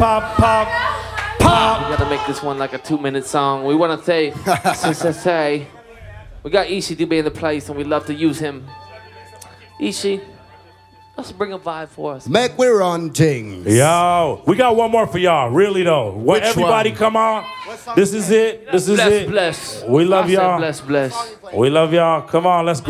pop, pop, pop. We gotta make this one like a 2-minute song. We wanna say, say, we got Ishi to be in the place and we love to use him. Ishi, let's bring a vibe for us. Make we run things. Yo, we got one more for y'all, really though. Which everybody one? come on. This is it. This is Bless, it. bless. We love I said y'all. bless, bless. We love y'all. Come on, let's go.